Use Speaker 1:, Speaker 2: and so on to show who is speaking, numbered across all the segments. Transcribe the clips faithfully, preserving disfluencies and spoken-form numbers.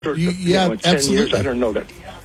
Speaker 1: or,
Speaker 2: You-
Speaker 1: you
Speaker 2: yeah,
Speaker 1: know, in ten
Speaker 2: absolutely.
Speaker 1: years, I don't know that.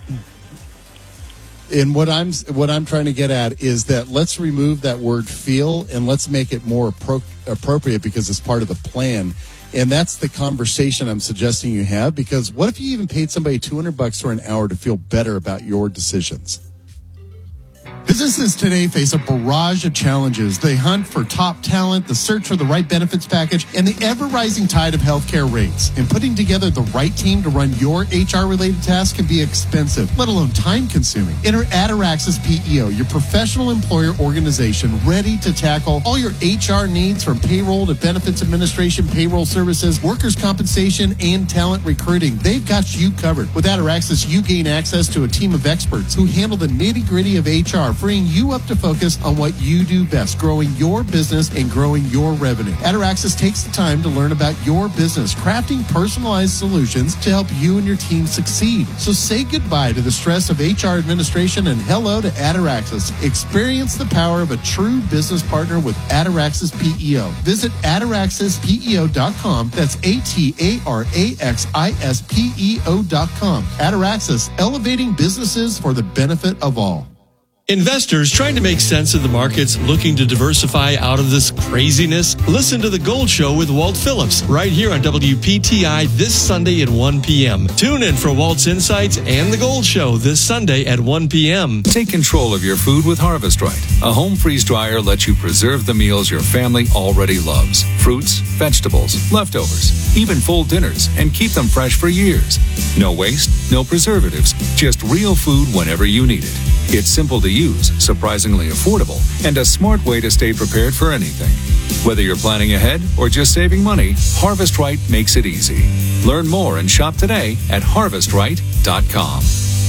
Speaker 2: And what I'm what I'm trying to get at is that let's remove that word feel and let's make it more appro- appropriate because it's part of the plan. And that's the conversation I'm suggesting you have, because what if you even paid somebody two hundred bucks for an hour to feel better about your decisions? Businesses today face a barrage of challenges. They hunt for top talent, the search for the right benefits package, and the ever-rising tide of healthcare rates. And putting together the right team to run your H R-related tasks can be expensive, let alone time-consuming. Enter Ataraxis P E O, your professional employer organization ready to tackle all your H R needs, from payroll to benefits administration, payroll services, workers' compensation, and talent recruiting. They've got you covered. With Ataraxis, you gain access to a team of experts who handle the nitty-gritty of H R, freeing you up to focus on what you do best, growing your business and growing your revenue. Ataraxis takes the time to learn about your business, crafting personalized solutions to help you and your team succeed. So say goodbye to the stress of H R administration and hello to Ataraxis. Experience the power of a true business partner with Ataraxis P E O. Visit ataraxis P E O dot com. That's A T A R A X I S P E O dot com. Ataraxis, elevating businesses for the benefit of all.
Speaker 3: Investors trying to make sense of the markets, looking to diversify out of this craziness? Listen to The Gold Show with Walt Phillips right here on W P T I this Sunday at one p.m. Tune in for Walt's Insights and The Gold Show this Sunday at one p.m.
Speaker 4: Take control of your food with Harvest Right. A home freeze dryer lets you preserve the meals your family already loves. Fruits, vegetables, leftovers, even full dinners, and keep them fresh for years. No waste, no preservatives, just real food whenever you need it. It's simple to use, surprisingly affordable, and a smart way to stay prepared for anything. Whether you're planning ahead or just saving money, Harvest Right makes it easy. Learn more and shop today at harvest right dot com.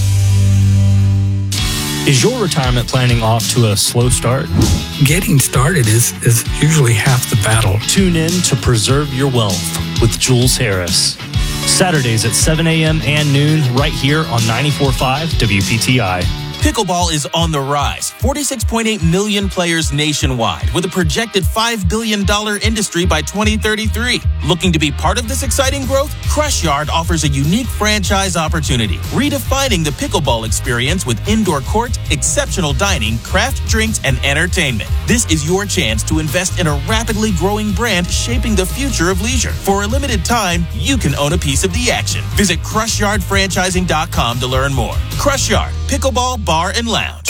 Speaker 5: Is your retirement planning off to a slow start?
Speaker 6: Getting started is, is usually half the battle.
Speaker 5: Tune in to Preserve Your Wealth with Jules Harris. Saturdays at seven a.m. and noon right here on ninety-four point five W P T I.
Speaker 7: Pickleball is on the rise. forty-six point eight million players nationwide, with a projected five billion dollars industry by twenty thirty-three. Looking to be part of this exciting growth? Crush Yard offers a unique franchise opportunity, redefining the pickleball experience with indoor court, exceptional dining, craft drinks, and entertainment. This is your chance to invest in a rapidly growing brand shaping the future of leisure. For a limited time, you can own a piece of the action. Visit crush yard franchising dot com to learn more. Crush Yard, pickleball, bar, and lounge.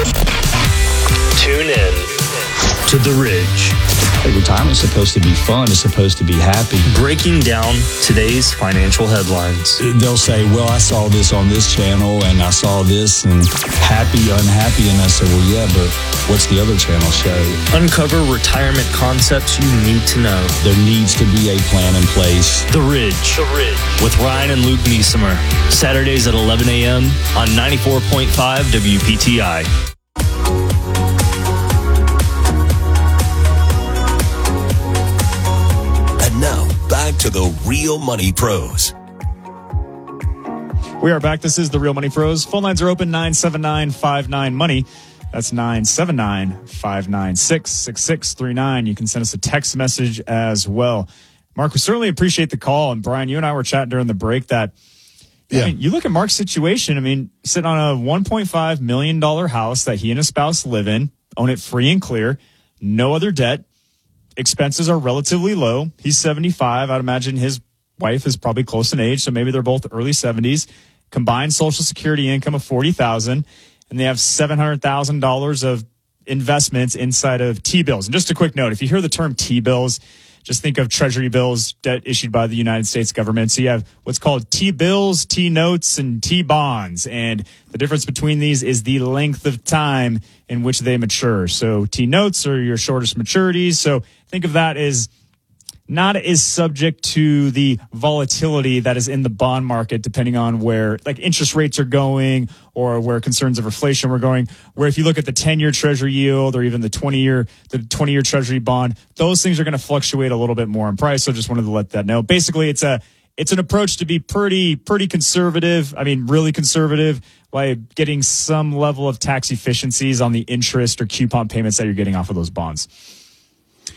Speaker 5: Tune in to The Ridge.
Speaker 8: Retirement's supposed to be fun. It's supposed to be happy.
Speaker 5: Breaking down today's financial headlines.
Speaker 8: They'll say, well, I saw this on this channel and I saw this and happy, unhappy. And I said, well, yeah, but what's the other channel show?
Speaker 5: Uncover retirement concepts you need to know.
Speaker 8: There needs to be a plan in place.
Speaker 5: The Ridge. The Ridge. With Ryan and Luke Niesemer. Saturdays at eleven a.m. on ninety-four point five W P T I.
Speaker 9: Now, back to the Real Money Pros.
Speaker 10: We are back. This is the Real Money Pros. Phone lines are open, nine seven nine five nine money. That's nine seven nine five nine six six six three nine. You can send us a text message as well. Mark, we certainly appreciate the call. And Brian, you and I were chatting during the break that, yeah. I mean, you look at Mark's situation. I mean, sitting on a one point five million dollars house that he and his spouse live in, own it free and clear, no other debt. Expenses are relatively low. He's seventy-five. I'd imagine his wife is probably close in age, so maybe they're both early seventies. Combined Social Security income of forty thousand dollars, and they have seven hundred thousand dollars of investments inside of T-bills. And just a quick note, if you hear the term T-bills, just think of Treasury bills, debt issued by the United States government. So you have what's called T-bills, T-notes, and T-bonds. And the difference between these is the length of time in which they mature. So T-notes are your shortest maturities. So think of that as not as subject to the volatility that is in the bond market, depending on where like interest rates are going or where concerns of inflation were going. Where if you look at the ten-year Treasury yield or even the twenty-year the twenty-year Treasury bond, those things are going to fluctuate a little bit more in price. So just wanted to let that know. Basically, it's a it's an approach to be pretty pretty conservative. I mean, really conservative, by getting some level of tax efficiencies on the interest or coupon payments that you're getting off of those bonds.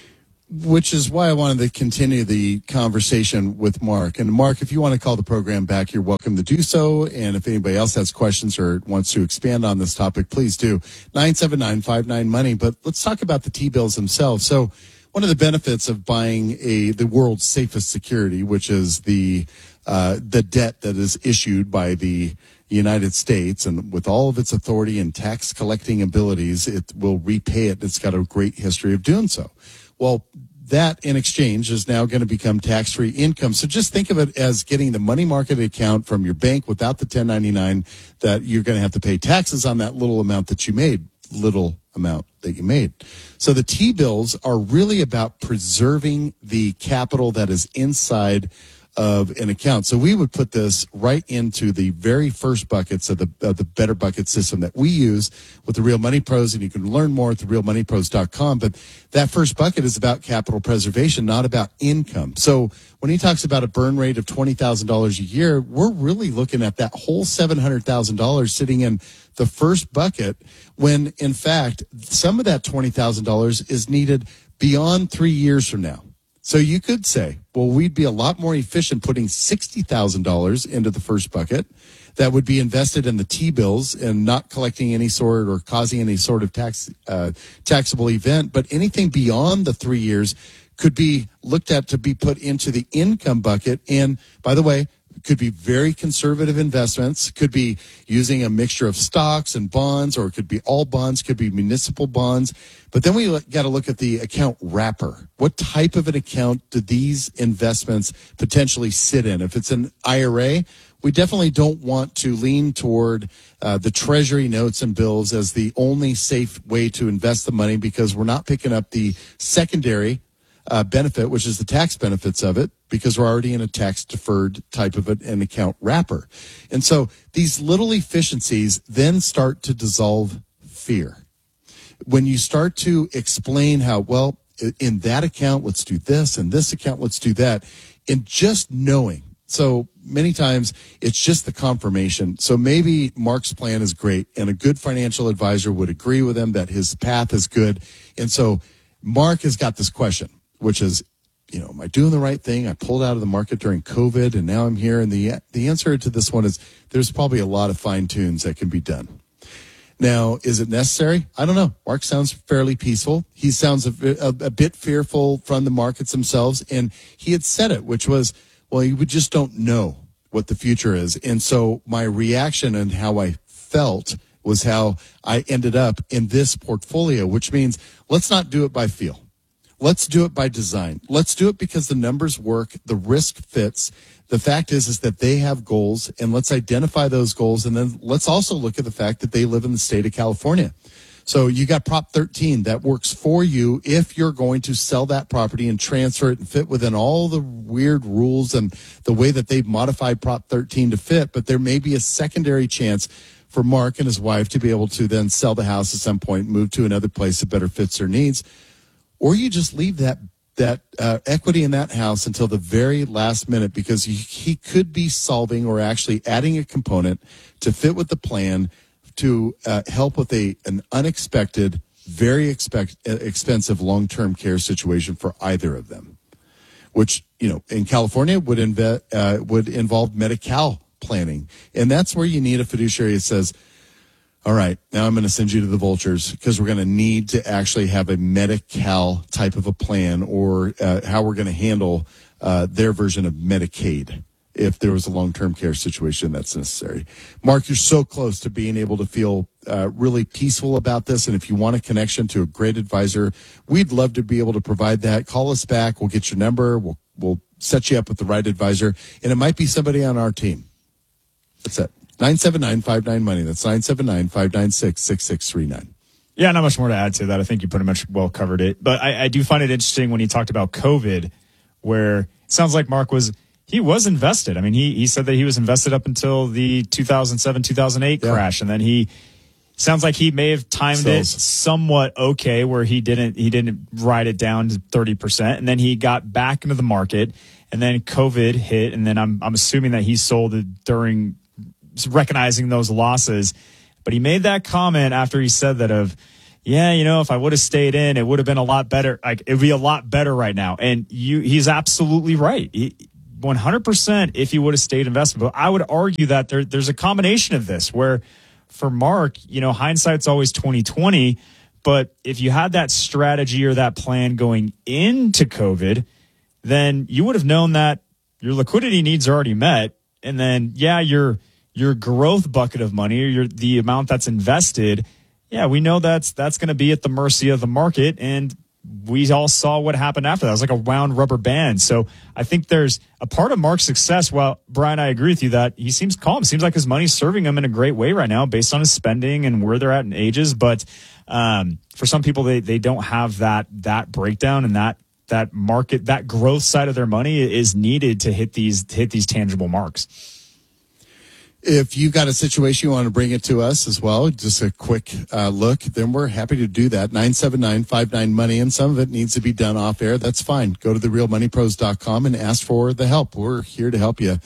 Speaker 2: which is why I wanted to continue the conversation with Mark. And Mark, if you want to call the program back, you're welcome to do so. And if anybody else has questions or wants to expand on this topic, please do. nine seven nine five nine money. But let's talk about the T-bills themselves. So one of the benefits of buying a the world's safest security, which is the uh, the debt that is issued by the United States, and with all of its authority and tax collecting abilities, it will repay it. It's got a great history of doing so. Well, that in exchange is now going to become tax-free income. So just think of it as getting the money market account from your bank without the ten ninety-nine that you're going to have to pay taxes on that little amount that you made, little amount that you made. So the T-bills are really about preserving the capital that is inside of an account. So we would put this right into the very first buckets of the of the Better Bucket system that we use with the Real Money Pros, and you can learn more at the real money pros dot com. But that first bucket is about capital preservation, not about income. So when he talks about a burn rate of twenty thousand dollars a year, we're really looking at that whole seven hundred thousand dollars sitting in the first bucket, when in fact some of that twenty thousand dollars is needed beyond three years from now. So you could say, well, we'd be a lot more efficient putting sixty thousand dollars into the first bucket that would be invested in the T-bills and not collecting any sort or causing any sort of tax uh, taxable event. But anything beyond the three years could be looked at to be put into the income bucket. And by the way, could be very conservative investments, could be using a mixture of stocks and bonds, or it could be all bonds, could be municipal bonds. But then we got to look at the account wrapper. What type of an account do these investments potentially sit in? If it's an I R A, we definitely don't want to lean toward uh, the Treasury notes and bills as the only safe way to invest the money, because we're not picking up the secondary Uh, benefit, which is the tax benefits of it, because we're already in a tax-deferred type of an account wrapper. And so these little efficiencies then start to dissolve fear. When you start to explain how, well, in that account, let's do this, in this account, let's do that, and just knowing. So many times it's just the confirmation. So maybe Mark's plan is great, and a good financial advisor would agree with him that his path is good. And so Mark has got this question, which is, you know, am I doing the right thing? I pulled out of the market during COVID, and now I'm here. And the the answer to this one is there's probably a lot of fine tunes that can be done. Now, is it necessary? I don't know. Mark sounds fairly peaceful. He sounds a, a, a bit fearful from the markets themselves. And he had said it, which was, well, you just don't know what the future is. And so my reaction and how I felt was how I ended up in this portfolio, which means let's not do it by feel. Let's do it by design. Let's do it because the numbers work, the risk fits. The fact is, is that they have goals, and let's identify those goals. And then let's also look at the fact that they live in the state of California. So you got Prop thirteen that works for you if you're going to sell that property and transfer it and fit within all the weird rules and the way that they've modified Prop thirteen to fit. But there may be a secondary chance for Mark and his wife to be able to then sell the house at some point, move to another place that better fits their needs. Or you just leave that that uh, equity in that house until the very last minute, because he, he could be solving or actually adding a component to fit with the plan to uh, help with a an unexpected, very expect, expensive long-term care situation for either of them, which, you know, in California would inve- uh, would involve Medi-Cal planning. And that's where you need a fiduciary that says, all right, now I'm going to send you to the vultures because we're going to need to actually have a Medi-Cal type of a plan, or uh, how we're going to handle uh, their version of Medicaid if there was a long-term care situation that's necessary. Mark, you're so close to being able to feel uh, really peaceful about this. And if you want a connection to a great advisor, we'd love to be able to provide that. Call us back. We'll get your number. We'll, we'll set you up with the right advisor. And it might be somebody on our team. That's it. nine seven nine five nine money. That's nine seven nine five nine six six six three nine.
Speaker 10: Yeah, not much more to add to that. I think you pretty much well covered it. But I, I do find it interesting when he talked about COVID, where it sounds like Mark was, he was invested. I mean, he, he said that he was invested up until the two thousand seven, two thousand eight yeah. crash. And then he, sounds like he may have timed so, it somewhat okay, where he didn't, he didn't ride it down to thirty percent. And then he got back into the market, and then COVID hit. And then I'm, I'm assuming that he sold it during recognizing those losses. But he made that comment after he said that of, yeah, you know, if I would have stayed in, it would have been a lot better. Like, it'd be a lot better right now. And you, he's absolutely right. He, one hundred percent if he would have stayed invested. But I would argue that there, there's a combination of this where for Mark, you know, hindsight's always twenty twenty. But if you had that strategy or that plan going into COVID, then you would have known that your liquidity needs are already met. And then, yeah, your your growth bucket of money or your, the amount that's invested, yeah, we know that's that's going to be at the mercy of the market. And we all saw what happened after that. It was like a wound rubber band. So I think there's a part of Mark's success. Well, Brian, I agree with you that he seems calm. Seems like his money's serving him in a great way right now based on his spending and where they're at in ages. But um, for some people, they, they don't have that that breakdown and that that market, that growth side of their money is needed to hit these to hit these tangible marks.
Speaker 2: If you've got a situation you want to bring it to us as well, just a quick uh, look, then we're happy to do that. nine seven nine five nine money, and some of it needs to be done off air. That's fine. Go to the real money pros dot com and ask for the help. We're here to help you.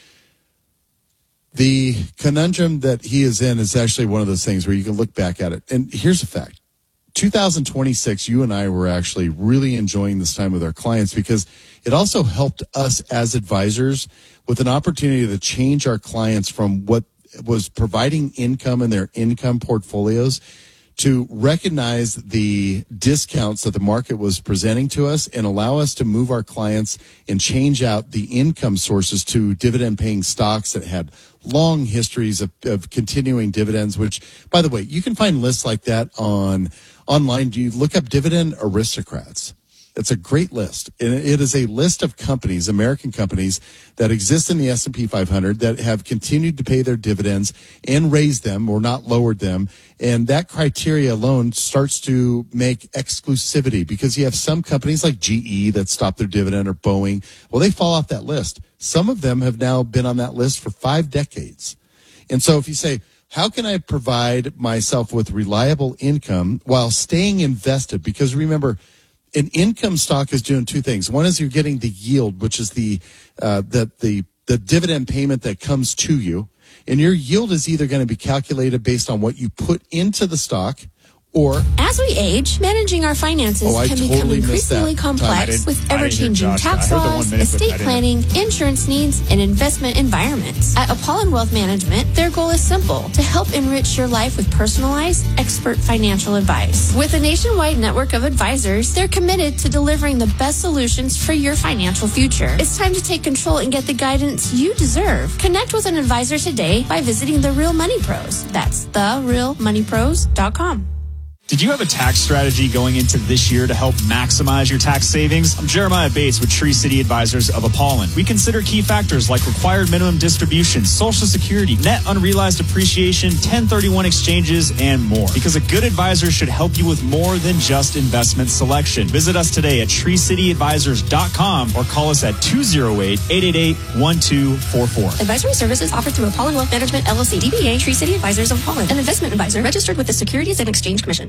Speaker 2: The conundrum that he is in is actually one of those things where you can look back at it. And here's a fact. two thousand twenty-six, you and I were actually really enjoying this time with our clients because it also helped us as advisors with an opportunity to change our clients from what was providing income in their income portfolios to recognize the discounts that the market was presenting to us and allow us to move our clients and change out the income sources to dividend paying stocks that had long histories of, of continuing dividends, which, by the way, you can find lists like that on online. Do you look up Dividend Aristocrats? It's a great list. And it is a list of companies, American companies, that exist in the S and P five hundred that have continued to pay their dividends and raise them or not lowered them. And that criteria alone starts to make exclusivity because you have some companies like G E that stop their dividend or Boeing. Well, they fall off that list. Some of them have now been on that list for five decades. And so if you say, how can I provide myself with reliable income while staying invested? Because remember, an income stock is doing two things. One is you're getting the yield, which is the uh, the the the dividend payment that comes to you, and your yield is either going to be calculated based on what you put into the stock, or
Speaker 1: as we age, managing our finances
Speaker 2: oh,
Speaker 1: can
Speaker 2: totally
Speaker 1: become increasingly complex with ever-changing tax laws, estate planning, insurance needs, and investment environments. At Apollon Wealth Management, their goal is simple: to help enrich your life with personalized, expert financial advice. With a nationwide network of advisors, they're committed to delivering the best solutions for your financial future. It's time to take control and get the guidance you deserve. Connect with an advisor today by visiting The Real Money Pros. That's the real money pros dot com.
Speaker 10: Did you have a tax strategy going into this year to help maximize your tax savings? I'm Jeremiah Bates with Tree City Advisors of Apollon. We consider key factors like required minimum distribution, Social Security, net unrealized appreciation, ten thirty-one exchanges, and more. Because a good advisor should help you with more than just investment selection. Visit us today at tree city advisors dot com or call us at two oh eight, eight eight eight, one two four four.
Speaker 1: Advisory services offered through Apollon Wealth Management, L L C, D B A, Tree City Advisors of Apollon, an investment advisor registered with the Securities and Exchange Commission.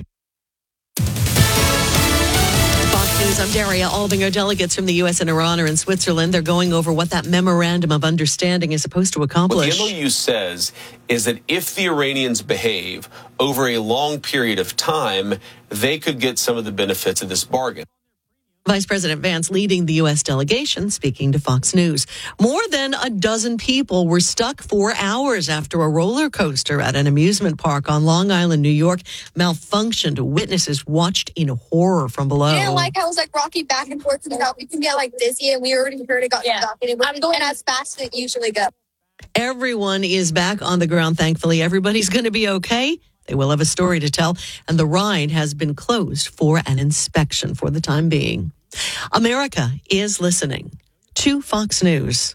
Speaker 11: I'm Daria Albinger. Delegates from the U S and Iran are in Switzerland. They're going over what that memorandum of understanding is supposed to accomplish.
Speaker 12: What the M O U says is that if the Iranians behave over a long period of time, they could get some of the benefits of this bargain.
Speaker 11: Vice President Vance leading the U S delegation, speaking to Fox News. More than a dozen people were stuck for hours after a roller coaster at an amusement park on Long Island, New York, malfunctioned. Witnesses watched in horror from below.
Speaker 13: I didn't like how it was like rocking back and forth to the help. You can get like dizzy, and we already heard it got yeah. stuck, and it was going as fast as it usually goes.
Speaker 11: Everyone is back on the ground, thankfully. Everybody's going to be okay. They will have a story to tell, and the ride has been closed for an inspection for the time being. America is listening to Fox News.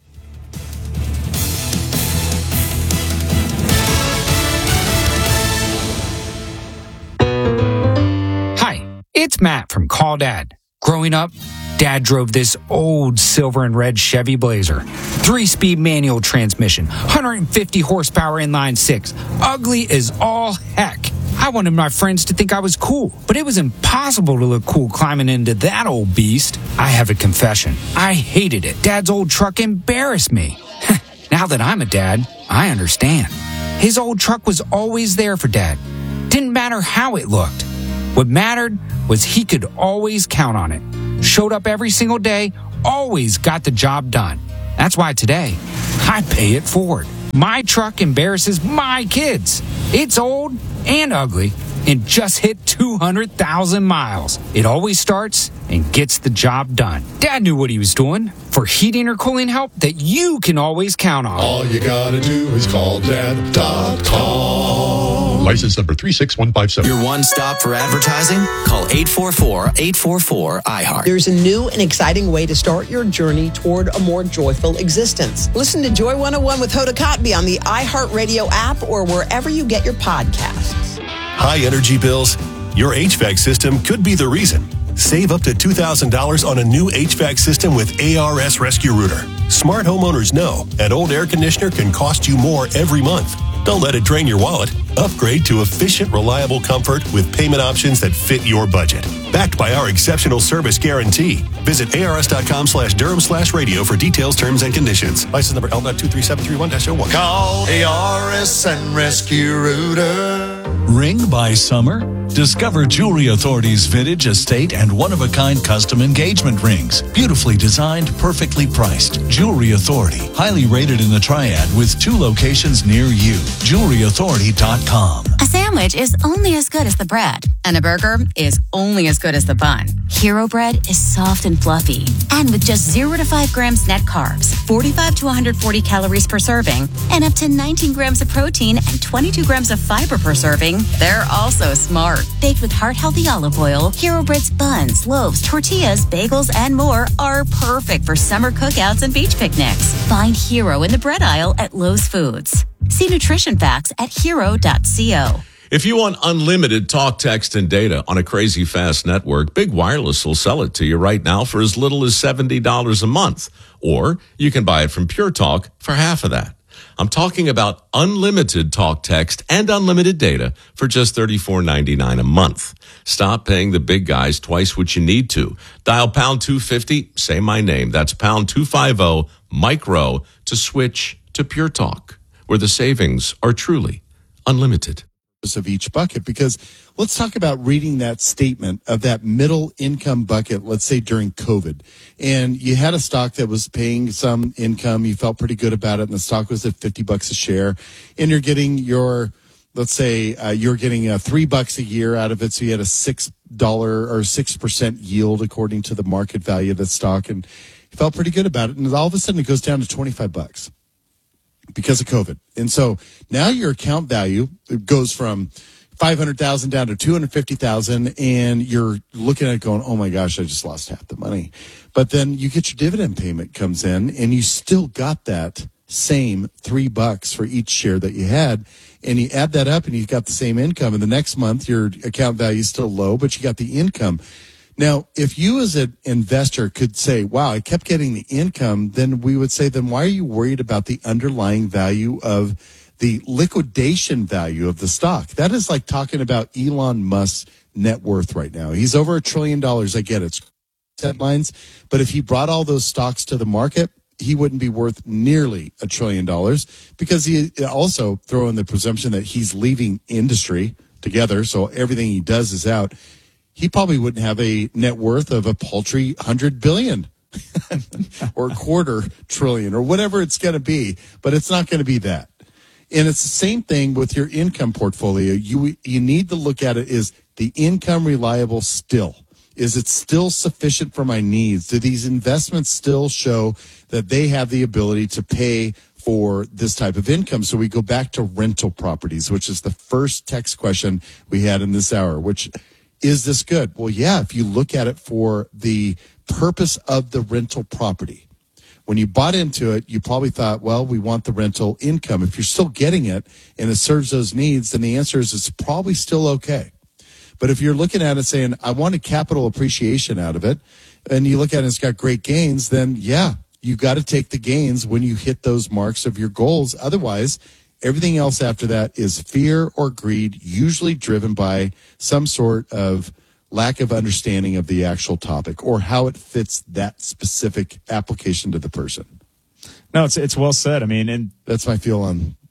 Speaker 14: Hi, it's Matt from Call Dad. Growing up, Dad drove this old silver and red Chevy Blazer. Three-speed manual transmission, one hundred fifty horsepower inline six. Ugly as all heck. I wanted my friends to think I was cool, but it was impossible to look cool climbing into that old beast. I have a confession. I hated it. Dad's old truck embarrassed me. Now that I'm a dad, I understand. His old truck was always there for Dad. Didn't matter matter how it looked. What mattered was he could always count on it. Showed up every single day, always got the job done. That's why today, I pay it forward. My truck embarrasses my kids. It's old and ugly and just hit two hundred thousand miles. It always starts and gets the job done. Dad knew what he was doing. For heating or cooling help that you can always count on.
Speaker 15: All you gotta do is call dad dot com.
Speaker 16: License number three six one five seven.
Speaker 17: Your one stop for advertising? Call eight four four, eight four four, I heart.
Speaker 18: There's a new and exciting way to start your journey toward a more joyful existence. Listen to Joy one oh one with Hoda Kotb on the iHeartRadio app or wherever you get your podcasts.
Speaker 9: High energy bills? Your H V A C system could be the reason. Save up to two thousand dollars on a new H V A C system with A R S Rescue Router. Smart homeowners know an old air conditioner can cost you more every month. Don't let it drain your wallet. Upgrade to efficient, reliable comfort with payment options that fit your budget. Backed by our exceptional service guarantee. Visit ars.com slash Durham slash radio for details, terms, and conditions. License number L two three seven three one dash oh one.
Speaker 15: Call A R S and Rescue Router.
Speaker 19: Ring by summer? Discover Jewelry Authority's vintage, estate, and one-of-a-kind custom engagement rings. Beautifully designed, perfectly priced. Jewelry Authority. Highly rated in the Triad with two locations near you. jewelry authority dot com.
Speaker 20: A sandwich is only as good as the bread, and a burger is only as good as the bun. Hero Bread is soft and fluffy, and with just zero to five grams net carbs, forty-five to one hundred forty calories per serving, and up to nineteen grams of protein and twenty-two grams of fiber per serving, they're also smart. Baked with heart-healthy olive oil, Hero Bread's buns, loaves, tortillas, bagels, and more are perfect for summer cookouts and beach picnics. Find Hero in the bread aisle at Lowe's Foods. See nutrition facts at hero dot co.
Speaker 21: If you want unlimited talk, text, and data on a crazy fast network, Big Wireless will sell it to you right now for as little as seventy dollars a month. Or you can buy it from Pure Talk for half of that. I'm talking about unlimited talk, text, and unlimited data for just thirty-four ninety-nine a month. Stop paying the big guys twice what you need to. Dial pound two fifty, say my name. That's pound two fifty, micro, to switch to Pure Talk, where the savings are truly unlimited.
Speaker 2: Of each bucket, because let's talk about reading that statement of that middle income bucket, let's say during COVID, and you had a stock that was paying some income, you felt pretty good about it, and the stock was at fifty bucks a share, and you're getting your, let's say uh, you're getting uh, three bucks a year out of it, so you had a six dollar or six percent yield according to the market value of the stock, and you felt pretty good about it, and all of a sudden it goes down to twenty-five bucks. Because of COVID. And so now your account value goes from five hundred thousand down to two hundred fifty thousand, and you're looking at it going, oh my gosh, I just lost half the money. But then you get your dividend payment comes in, and you still got that same three bucks for each share that you had, and you add that up and you've got the same income, and the next month your account value is still low, but you got the income. Now, if you as an investor could say, wow, I kept getting the income, then we would say, then why are you worried about the underlying value of the liquidation value of the stock? That is like talking about Elon Musk's net worth right now. He's over a trillion dollars. I get it. It's headlines. But if he brought all those stocks to the market, he wouldn't be worth nearly a trillion dollars, because he also throw in the presumption that he's leaving industry together. So everything he does is out. He probably wouldn't have a net worth of a paltry hundred billion or a quarter trillion or whatever it's going to be, but it's not going to be that. And it's the same thing with your income portfolio. You, you need to look at it. Is the income reliable still? Is it still sufficient for my needs? Do these investments still show that they have the ability to pay for this type of income? So we go back to rental properties, which is the first text question we had in this hour, which is this good? Well, yeah, if you look at it for the purpose of the rental property. When you bought into it, you probably thought, well, we want the rental income. If you're still getting it and it serves those needs, then the answer is it's probably still okay. But if you're looking at it saying, I want a capital appreciation out of it, and you look at it and it's got great gains, then yeah, you got to take the gains when you hit those marks of your goals. Otherwise, everything else after that is fear or greed, usually driven by some sort of lack of understanding of the actual topic or how it fits that specific application to the person.
Speaker 10: No, it's it's well said. I mean, and
Speaker 2: that's my feel on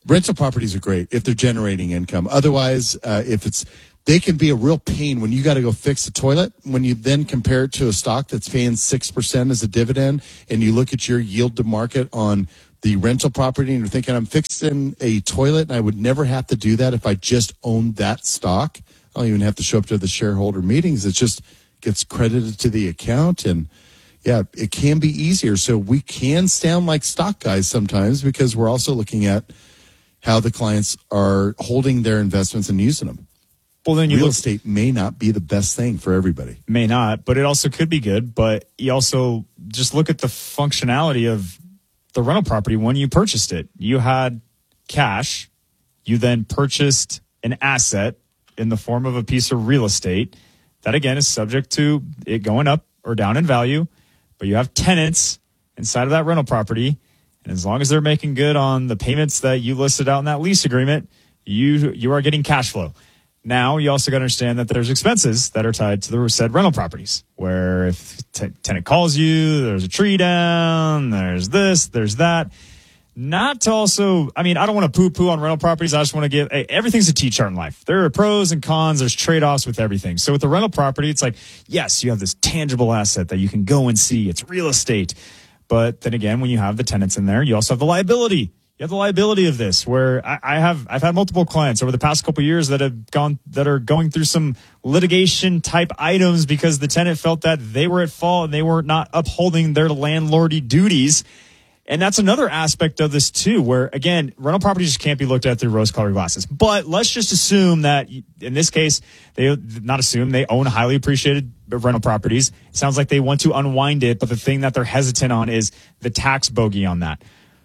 Speaker 2: rental properties are great if they're generating income. Otherwise, uh, if it's, they can be a real pain when you got to go fix the toilet. When you then compare it to a stock that's paying six percent as a dividend, and you look at your yield to market on the rental property, and you're thinking, I'm fixing a toilet, and I would never have to do that if I just owned that stock. I don't even have to show up to the shareholder meetings. It just gets credited to the account, and yeah, it can be easier. So we can sound like stock guys sometimes because we're also looking at how the clients are holding their investments and using them.
Speaker 10: Well, then you
Speaker 2: Real
Speaker 10: look,
Speaker 2: estate may not be the best thing for everybody.
Speaker 10: May not, but it also could be good. But you also just look at the functionality of the rental property when you purchased it. You had cash. You then purchased an asset in the form of a piece of real estate that, again, is subject to it going up or down in value. But you have tenants inside of that rental property. And as long as they're making good on the payments that you listed out in that lease agreement, you you are getting cash flow. Now, you also got to understand that there's expenses that are tied to the said rental properties, where if t- tenant calls you, there's a tree down, there's this, there's that. Not to also, I mean, I don't want to poo-poo on rental properties. I just want to give, hey, everything's a T-chart in life. There are pros and cons. There's trade-offs with everything. So with the rental property, it's like, yes, you have this tangible asset that you can go and see. It's real estate. But then again, when you have the tenants in there, you also have the liability. You have the liability of this, where I, I have, I've had multiple clients over the past couple of years that have gone, that are going through some litigation type items because the tenant felt that they were at fault and they were not upholding their landlordy duties. And that's another aspect of this too, where again, rental properties just can't be looked at through rose-colored glasses. But let's just assume that in this case, they not assume they own highly appreciated rental properties. It sounds like they want to unwind it, but the thing that they're hesitant on is the tax bogey on that.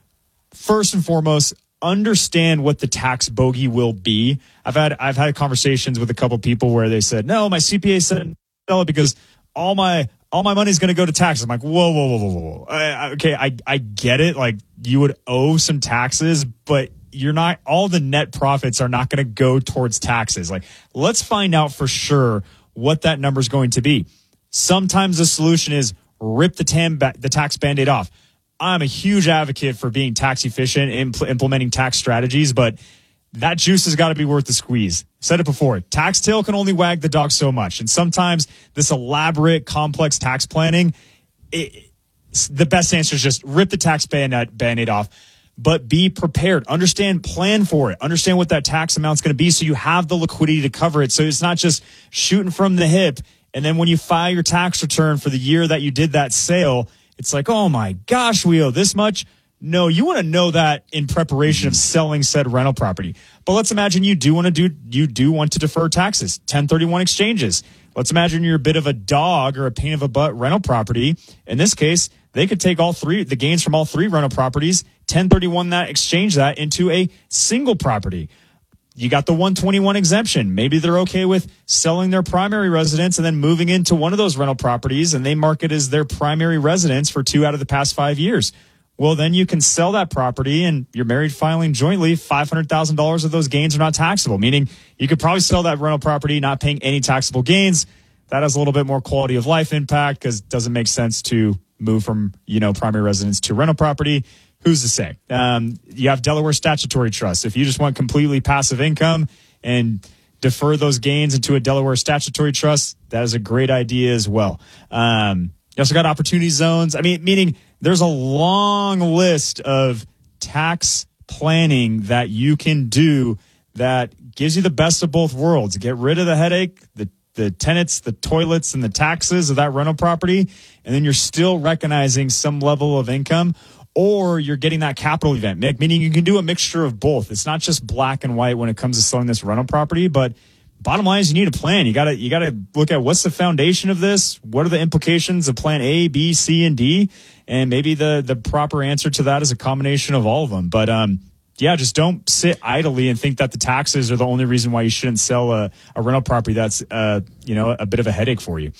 Speaker 10: First and foremost, understand what the tax bogey will be. I've had I've had conversations with a couple people where they said, "No, my C P A said sell it because all my all my money is going to go to taxes." I'm like, "Whoa, whoa, whoa, whoa, whoa!" I, okay, I I get it. Like you would owe some taxes, but you're not. All the net profits are not going to go towards taxes. Like, let's find out for sure what that number is going to be. Sometimes the solution is rip the tam the tax Band-Aid off. I'm a huge advocate for being tax efficient, impl- implementing tax strategies, but that juice has got to be worth the squeeze. Said it before, tax tail can only wag the dog so much. And sometimes this elaborate, complex tax planning, it, the best answer is just rip the tax Band-Aid off, but be prepared. Understand, plan for it. Understand what that tax amount's going to be so you have the liquidity to cover it. So it's not just shooting from the hip. And then when you file your tax return for the year that you did that sale, it's like, oh my gosh, we owe this much. No, you want to know that in preparation of selling said rental property. But let's imagine you do want to do, you do want to defer taxes, ten thirty-one exchanges. Let's imagine you're a bit of a dog or a pain of a butt rental property. In this case, they could take all three, the gains from all three rental properties, ten thirty-one that, exchange that into a single property. You got the one twenty-one exemption. Maybe they're okay with selling their primary residence and then moving into one of those rental properties, and they mark it as their primary residence for two out of the past five years. Well, then you can sell that property, and you're married filing jointly. five hundred thousand dollars of those gains are not taxable, meaning you could probably sell that rental property not paying any taxable gains. That has a little bit more quality of life impact because it doesn't make sense to move from, you know, primary residence to rental property. Who's to say? Um, you have Delaware statutory trusts. If you just want completely passive income and defer those gains into a Delaware statutory trust, that is a great idea as well. Um, you also got opportunity zones. I mean, meaning there's a long list of tax planning that you can do that gives you the best of both worlds. Get rid of the headache, the the tenants, the toilets, and the taxes of that rental property, and then you're still recognizing some level of income. Or you're getting that capital event, meaning you can do a mixture of both. It's not just black and white when it comes to selling this rental property, but bottom line is you need a plan. You gotta, you gotta look at what's the foundation of this? What are the implications of plan A, B, C, and D? And maybe the, the proper answer to that is a combination of all of them. But, um, yeah, just don't sit idly and think that the taxes are the only reason why you shouldn't sell a, a rental property that's, uh, you know, a bit of a headache for you.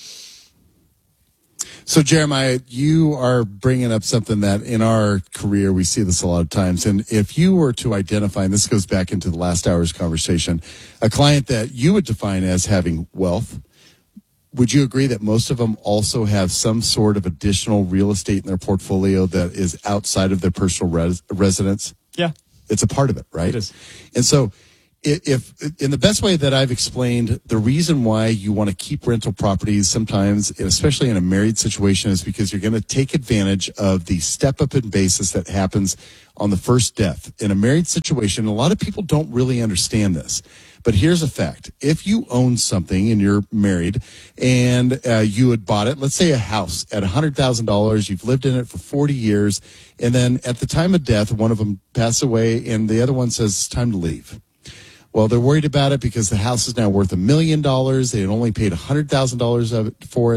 Speaker 2: So, Jeremiah, you are bringing up something that in our career, we see this a lot of times. And if you were to identify, and this goes back into the last hour's conversation, a client that you would define as having wealth, would you agree that most of them also have some sort of additional real estate in their portfolio that is outside of their personal res- residence?
Speaker 10: Yeah.
Speaker 2: It's a part of it, right?
Speaker 10: It is.
Speaker 2: And so if, in the best way that I've explained, the reason why you want to keep rental properties sometimes, especially in a married situation, is because you're going to take advantage of the step up in basis that happens on the first death. In a married situation, a lot of people don't really understand this. But here's a fact. If you own something and you're married and uh, you had bought it, let's say a house at one hundred thousand dollars, you've lived in it for forty years, and then at the time of death, one of them passed away and the other one says it's time to leave. Well, they're worried about it because the house is now worth a million dollars. They had only paid one hundred thousand dollars of it for it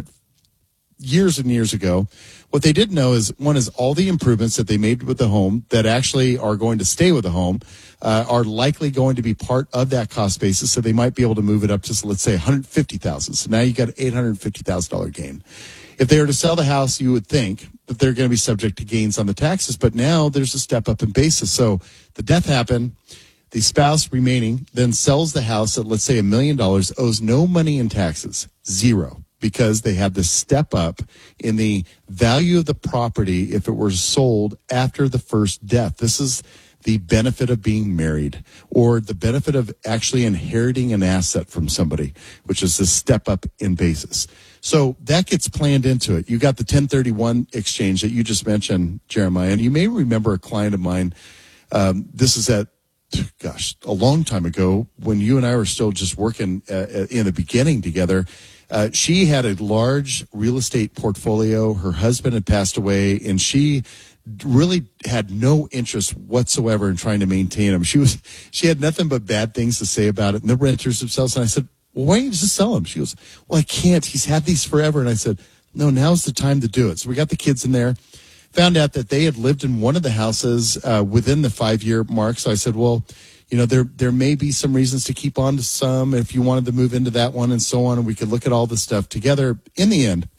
Speaker 2: years and years ago. What they didn't know is, one is all the improvements that they made with the home that actually are going to stay with the home uh, are likely going to be part of that cost basis. So they might be able to move it up to, let's say, one hundred fifty thousand dollars. So now you got an eight hundred fifty thousand dollars gain. If they were to sell the house, you would think that they're going to be subject to gains on the taxes. But now there's a step up in basis. So the death happened. The spouse remaining then sells the house at, let's say, a million dollars, owes no money in taxes, zero, because they had this step up in the value of the property if it were sold after the first death. This is the benefit of being married, or the benefit of actually inheriting an asset from somebody, which is this step up in basis. So that gets planned into it. You got the ten thirty-one exchange that you just mentioned, Jeremiah, and you may remember a client of mine. Um, this is at gosh, a long time ago when you and I were still just working uh, in the beginning together. Uh, she had a large real estate portfolio. Her husband had passed away, and she really had no interest whatsoever in trying to maintain them. She was, she had nothing but bad things to say about it, and the renters themselves. And I said, well, why don't you just sell them? She goes, well, I can't. He's had these forever. And I said, no, now's the time to do it. So we got the kids in there. Found out that they had lived in one of the houses uh, within the five-year mark. So I said, well, you know, there there may be some reasons to keep on to some if you wanted to move into that one and so on, and we could look at all the stuff together. In the end,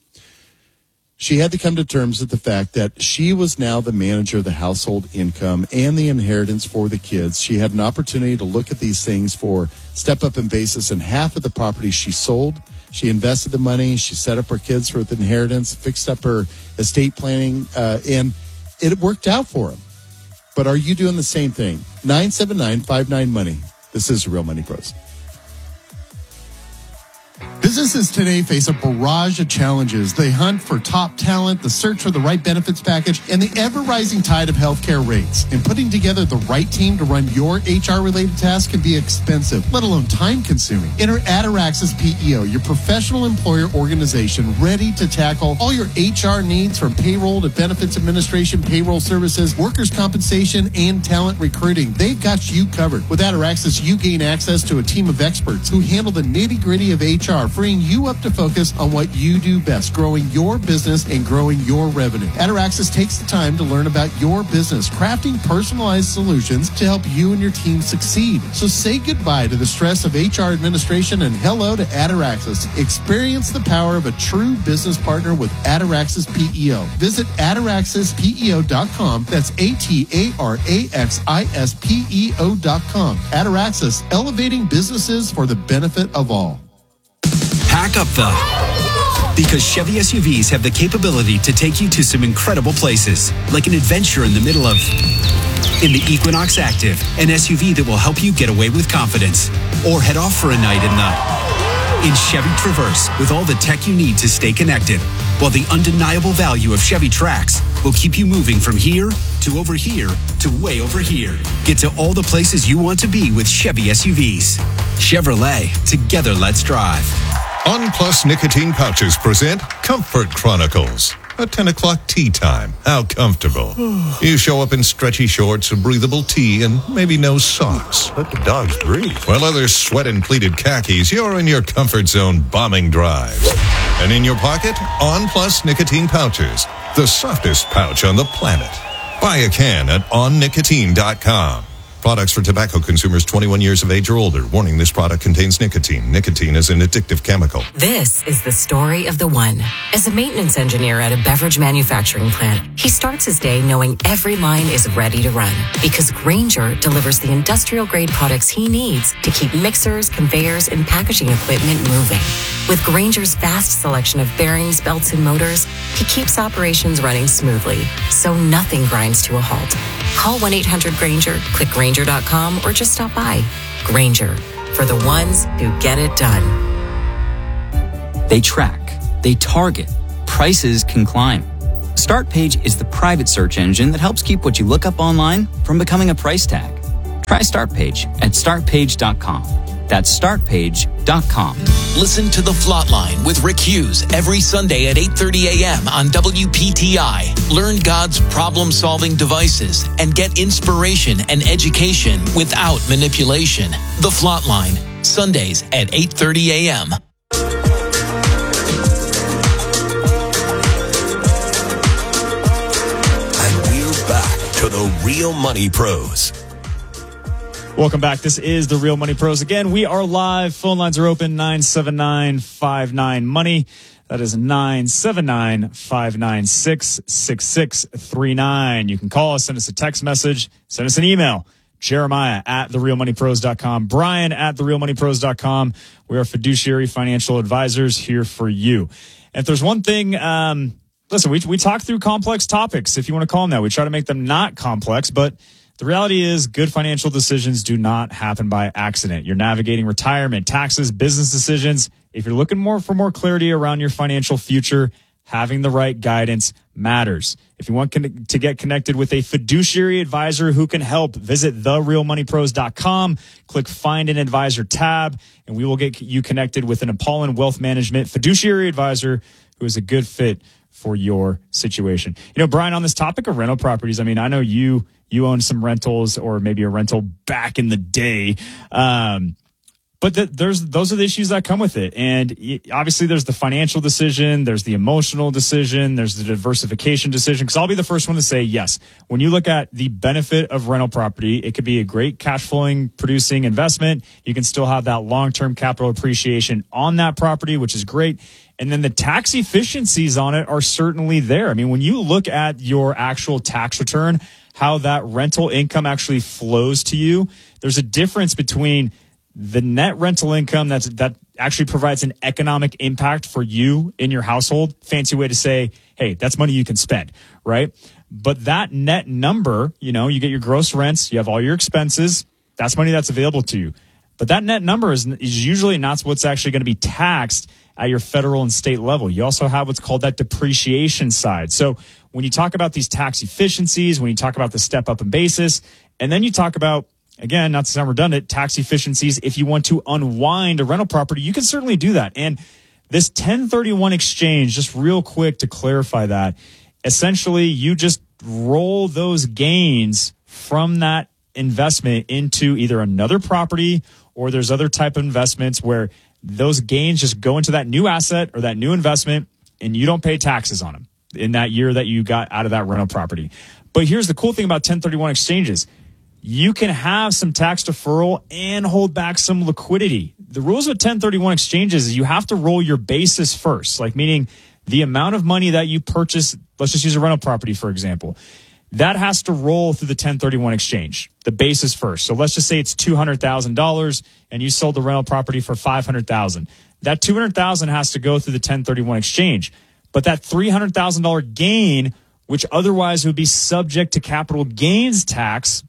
Speaker 2: she had to come to terms with the fact that she was now the manager of the household income and the inheritance for the kids. She had an opportunity to look at these things for step up in basis, and half of the property she sold. She invested the money. She set up her kids for the inheritance, fixed up her estate planning, uh, and it worked out for them. But are you doing the same thing? nine seven nine five nine money. This is Real Money Pros. Businesses today face a barrage of challenges. They hunt for top talent, the search for the right benefits package, and the ever-rising tide of healthcare rates. And putting together the right team to run your H R-related tasks can be expensive, let alone time-consuming. Enter Ataraxis P E O, your professional employer organization ready to tackle all your H R needs, from payroll to benefits administration, payroll services, workers' compensation, and talent recruiting. They've got you covered. With Ataraxis, you gain access to a team of experts who handle the nitty-gritty of H R, freeing you up to focus on what you do best, growing your business and growing your revenue. Ataraxis takes the time to learn about your business, crafting personalized solutions to help you and your team succeed. So say goodbye to the stress of H R administration and hello to Ataraxis. Experience the power of a true business partner with Ataraxis P E O. Visit ataraxis P E O dot com. That's A T A R A X I S P E O dot com. Ataraxis, elevating businesses for the benefit of all.
Speaker 3: Pack up though, because Chevy S U Vs have the capability to take you to some incredible places, like an adventure in the middle of in the Equinox Active, an S U V that will help you get away with confidence, or head off for a night in the in Chevy Traverse with all the tech you need to stay connected, while the undeniable value of Chevy Trax will keep you moving from here to over here to way over here. Get to all the places you want to be with Chevy S U Vs. Chevrolet, together let's drive.
Speaker 22: On Plus Nicotine Pouches present Comfort Chronicles. A ten o'clock tea time. How comfortable. You show up in stretchy shorts, a breathable tee, and maybe no socks. Let the dogs breathe. While others sweat in pleated khakis, you're in your comfort zone bombing drives. And in your pocket, On Plus Nicotine Pouches. The softest pouch on the planet. Buy a can at on nicotine dot com. Products for tobacco consumers twenty-one years of age or older. Warning, this product contains nicotine. Nicotine is an addictive chemical.
Speaker 4: This is the story of the one. As a maintenance engineer at a beverage manufacturing plant, he starts his day knowing every line is ready to run because Grainger delivers the industrial-grade products he needs to keep mixers, conveyors, and packaging equipment moving. With Grainger's vast selection of bearings, belts, and motors, he keeps operations running smoothly, so nothing grinds to a halt. Call one eight hundred Grainger, click Grainger dot com, or just stop by. Grainger, for the ones who get it done.
Speaker 6: They track, they target, prices can climb. StartPage is the private search engine that helps keep what you look up online from becoming a price tag. Try StartPage at start page dot com. That's start page dot com.
Speaker 23: Listen to The Flatline with Rick Hughes every Sunday at eight thirty a.m. on W P T I. Learn God's problem-solving devices and get inspiration and education without manipulation. The Flatline, Sundays at eight thirty a.m.
Speaker 9: And we're back to the Real Money Pros.
Speaker 10: Welcome back. This is the Real Money Pros. Again, we are live. Phone lines are open, nine seven nine, five nine, money. That is nine seven nine, five nine six, six six three nine. You can call us, send us a text message, send us an email. Jeremiah at the real money pros dot com. Brian at the real money pros dot com. We are fiduciary financial advisors here for you. And if there's one thing, um, listen, we, we talk through complex topics. If you want to call them that, we try to make them not complex, but the reality is good financial decisions do not happen by accident. You're navigating retirement, taxes, business decisions. If you're looking more for more clarity around your financial future, having the right guidance matters. If you want con- to get connected with a fiduciary advisor who can help, visit the real money pros dot com, click Find an Advisor tab, and we will get you connected with an Apollon Wealth Management fiduciary advisor who is a good fit for your situation. You know, Brian, on this topic of rental properties, I mean, I know you you own some rentals or maybe a rental back in the day. Um, but the, there's those are the issues that come with it. And obviously there's the financial decision, there's the emotional decision, there's the diversification decision. Because I'll be the first one to say, yes, when you look at the benefit of rental property, it could be a great cash flowing producing investment. You can still have that long-term capital appreciation on that property, which is great. And then the tax efficiencies on it are certainly there. I mean, when you look at your actual tax return, how that rental income actually flows to you, there's a difference between the net rental income that's that actually provides an economic impact for you in your household. Fancy way to say, hey, that's money you can spend, right? But that net number, you know, you get your gross rents, you have all your expenses, that's money that's available to you. But that net number is, is usually not what's actually going to be taxed at your federal and state level. You also have what's called that depreciation side. So when you talk about these tax efficiencies, when you talk about the step up in basis, and then you talk about, again, not to sound redundant, tax efficiencies, if you want to unwind a rental property, you can certainly do that. And this ten thirty-one exchange, just real quick to clarify that, essentially you just roll those gains from that investment into either another property, or there's other type of investments where those gains just go into that new asset or that new investment and you don't pay taxes on them in that year that you got out of that rental property. But here's the cool thing about ten thirty-one exchanges. You can have some tax deferral and hold back some liquidity. The rules with ten thirty-one exchanges is you have to roll your basis first, like meaning the amount of money that you purchase. Let's just use a rental property, for example. That has to roll through the ten thirty-one exchange, the basis first. So let's just say it's two hundred thousand dollars and you sold the rental property for five hundred thousand dollars. That two hundred thousand dollars has to go through the ten thirty-one exchange. But that three hundred thousand dollars gain, which otherwise would be subject to capital gains tax,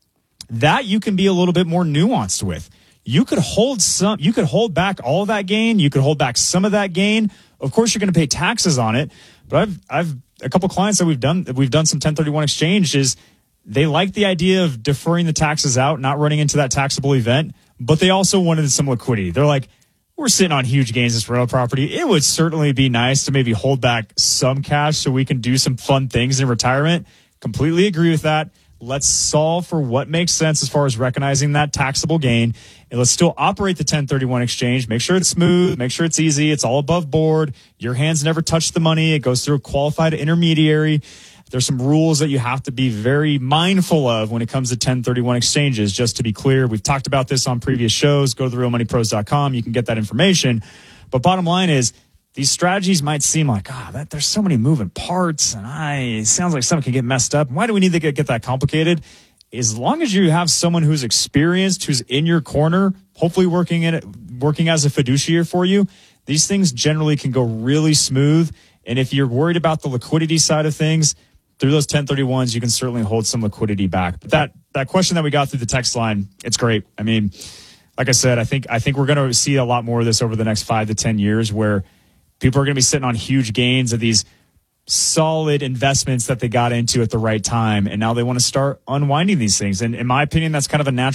Speaker 10: that you can be a little bit more nuanced with. You could hold some, you could hold back all of that gain. You could hold back some of that gain. Of course, you're going to pay taxes on it. But I've, I've, a couple clients that we've done, that we've done some ten thirty-one exchanges. They like the idea of deferring the taxes out, not running into that taxable event, but they also wanted some liquidity. They're like, we're sitting on huge gains this rental property. It would certainly be nice to maybe hold back some cash so we can do some fun things in retirement. Completely agree with that. Let's solve for what makes sense as far as recognizing that taxable gain. And let's still operate the ten thirty-one exchange. Make sure it's smooth. Make sure it's easy. It's all above board. Your hands never touch the money. It goes through a qualified intermediary. There's some rules that you have to be very mindful of when it comes to ten thirty-one exchanges. Just to be clear, we've talked about this on previous shows. Go to the real money pros dot com. You can get that information. But bottom line is, these strategies might seem like, ah, oh, that there's so many moving parts, and I it sounds like something can get messed up. Why do we need to get, get that complicated? As long as you have someone who's experienced, who's in your corner, hopefully working in it, working as a fiduciary for you, these things generally can go really smooth. And if you're worried about the liquidity side of things, through those ten thirty-ones, you can certainly hold some liquidity back. But that, that question that we got through the text line, it's great. I mean, like I said, I think, I think we're going to see a lot more of this over the next five to ten years where people are going to be sitting on huge gains of these solid investments that they got into at the right time. And now they want to start unwinding these things. And in my opinion, that's kind of a natural